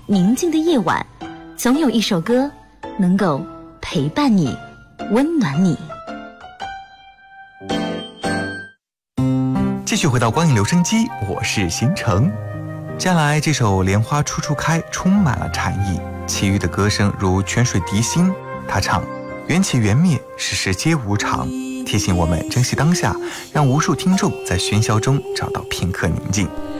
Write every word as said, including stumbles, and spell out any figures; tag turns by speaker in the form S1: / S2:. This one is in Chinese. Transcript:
S1: 宁静的夜晚，总有一首歌能够陪伴你，温暖你。
S2: 继续回到光影留声机，我是星辰。接下来这首《莲花处处开》充满了禅意，其余的歌声如泉水涤心。他唱：缘起缘灭，世事皆无常，提醒我们珍惜当下，让无数听众在喧嚣中找到片刻宁静。